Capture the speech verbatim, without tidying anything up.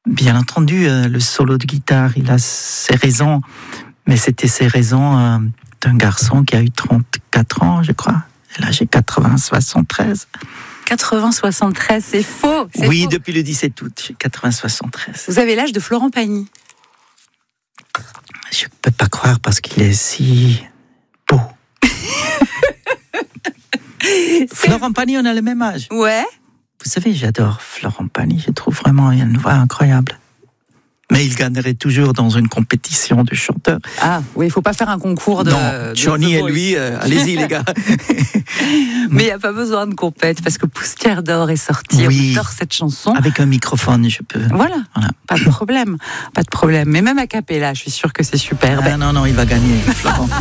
Bien entendu, euh, le solo de guitare, il a ses raisons, mais c'était ses raisons euh, d'un garçon qui a eu trente-quatre ans, je crois. Et là, j'ai quatre-vingts soixante-treize. quatre-vingts soixante-treize, c'est faux. C'est oui, faux. depuis le dix-sept août, j'ai quatre-vingts soixante-treize. Vous avez l'âge de Florent Pagny. Je peux pas croire parce qu'il est si beau. Florent Pagny, on a le même âge. Ouais. Vous savez, j'adore Florent Pagny. Je trouve vraiment il a une voix incroyable. Mais il gagnerait toujours dans une compétition de chanteurs. Ah, oui, il faut pas faire un concours de. Non, de Johnny The et Voice. lui, euh, allez-y les gars. Mais il n'y a pas besoin de compète parce que Poussière d'or est sorti. Oui. On adore cette chanson. Avec un microphone, je peux. Voilà. Voilà. Pas de problème. Pas de problème. Mais même a cappella, je suis sûre que c'est superbe. Ah, non, non, il va gagner, Florent.